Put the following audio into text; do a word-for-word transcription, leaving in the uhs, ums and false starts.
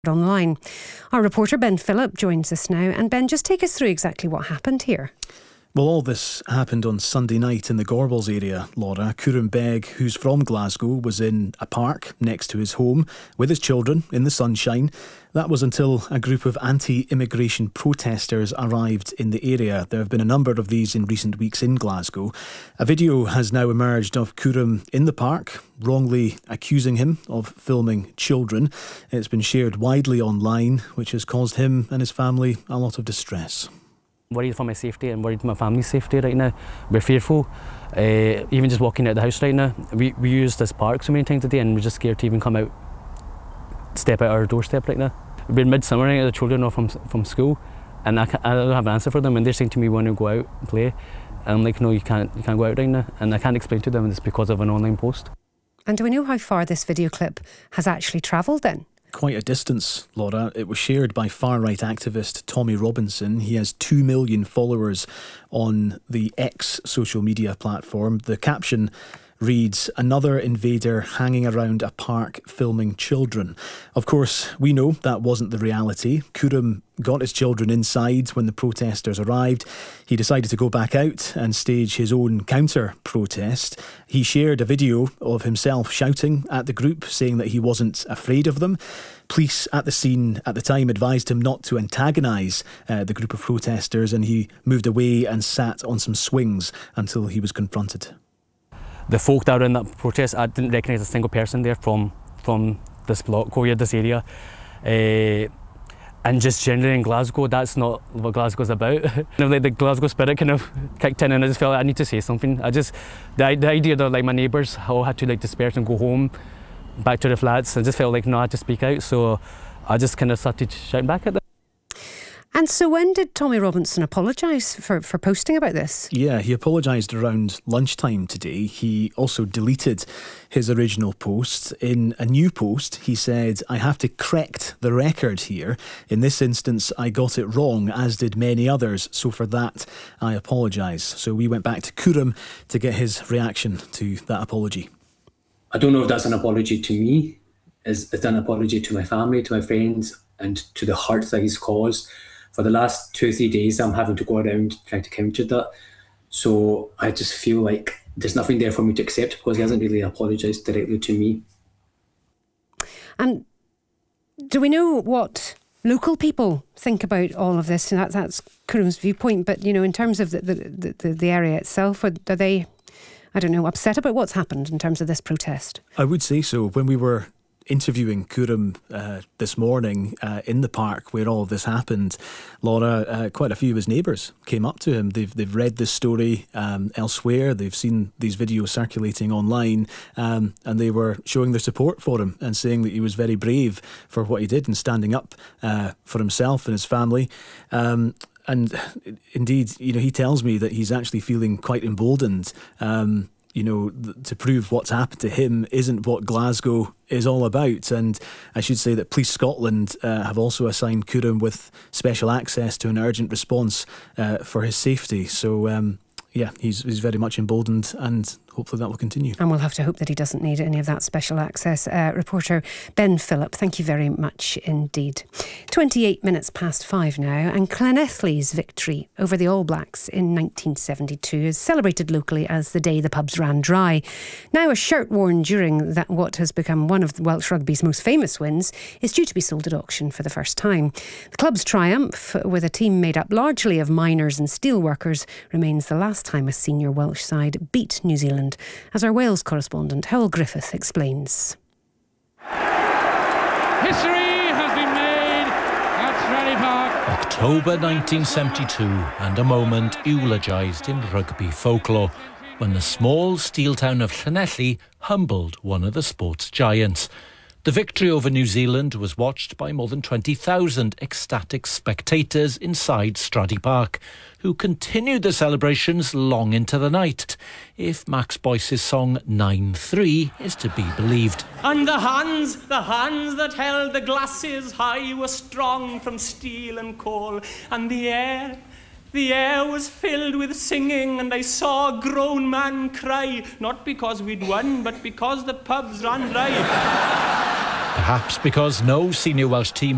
online. Our reporter Ben Phillip joins us now. And Ben, just take us through exactly what happened here. Well, all this happened on Sunday night in the Gorbals area, Laura. Cúram Beg, who's from Glasgow, was in a park next to his home with his children in the sunshine. That was until a group of anti-immigration protesters arrived in the area. There have been a number of these in recent weeks in Glasgow. A video has now emerged of Cúram in the park, wrongly accusing him of filming children. It's been shared widely online, which has caused him and his family a lot of distress. Worried for my safety and worried for my family's safety right now. We're fearful. Uh, even just walking out the house right now. We, we use this park so many times a day and we're just scared to even come out, step out our doorstep right now. We're in midsummer right now, the children are from from school and I, can't, I don't have an answer for them and they're saying to me we want to go out and play. And I'm like, no, you can't, you can't go out right now. And I can't explain to them it's because of an online post. And do we know how far this video clip has actually travelled then? Quite a distance, Laura. It was shared by far-right activist Tommy Robinson. He has two million followers on the X social media platform. The caption reads, "Another invader hanging around a park filming children." Of course, we know that wasn't the reality. Cúram got his children inside when the protesters arrived. He decided to go back out and stage his own counter-protest. He shared a video of himself shouting at the group, saying that he wasn't afraid of them. Police at the scene at the time advised him not to antagonise uh, the group of protesters, and he moved away and sat on some swings until he was confronted. The folk that were in that protest, I didn't recognise a single person there from from this block or this area. Uh, and just generally in Glasgow, that's not what Glasgow's about. You know, like the Glasgow spirit kind of kicked in and I just felt like I need to say something. I just, the, the idea that like my neighbours all had to like disperse and go home, back to their flats, I just felt like no, I had to speak out. So I just kind of started shouting back at them. And so when did Tommy Robinson apologise for, for posting about this? Yeah, he apologised around lunchtime today. He also deleted his original post. In a new post, he said, "I have to correct the record here. In this instance, I got it wrong, as did many others. So for that, I apologise." So we went back to Cúram to get his reaction to that apology. I don't know if that's an apology to me. Is it's an apology to my family, to my friends, and to the hurt that he's caused. For the last two or three days, I'm having to go around trying to counter that. So I just feel like there's nothing there for me to accept because he hasn't really apologised directly to me. And do we know what local people think about all of this? And that, that's Cúram's viewpoint. But, you know, in terms of the, the, the, the area itself, are, are they, I don't know, upset about what's happened in terms of this protest? I would say so. When we were interviewing Cúram uh, this morning uh, in the park where all of this happened, Laura, uh, quite a few of his neighbours came up to him. They've they've read this story um, elsewhere. They've seen these videos circulating online, um, and they were showing their support for him and saying that he was very brave for what he did and standing up uh, for himself and his family. Um, and indeed, you know, he tells me that he's actually feeling quite emboldened. Um, you know, th- to prove what's happened to him isn't what Glasgow is all about. And I should say that Police Scotland uh, have also assigned Cúram with special access to an urgent response uh, for his safety. So, um, yeah, he's, he's very much emboldened and hopefully that will continue. And we'll have to hope that he doesn't need any of that special access. Uh, reporter Ben Phillip, thank you very much indeed. twenty-eight minutes past five now, and Llanelli's victory over the All Blacks in nineteen seventy-two is celebrated locally as the day the pubs ran dry. Now a shirt worn during that what has become one of Welsh rugby's most famous wins is due to be sold at auction for the first time. The club's triumph, with a team made up largely of miners and steelworkers, remains the last time a senior Welsh side beat New Zealand, as our Wales correspondent Howell Griffith explains. History has been made at Trelly Park. October nineteen seventy-two, and a moment eulogised in rugby folklore when the small steel town of Llanelli humbled one of the sport's giants. The victory over New Zealand was watched by more than twenty thousand ecstatic spectators inside Stradey Park, who continued the celebrations long into the night, if Max Boyce's song nine three is to be believed. And the hands, the hands that held the glasses high were strong from steel and coal, and the air, the air was filled with singing, and I saw a grown man cry, not because we'd won, but because the pubs ran dry. Perhaps because no senior Welsh team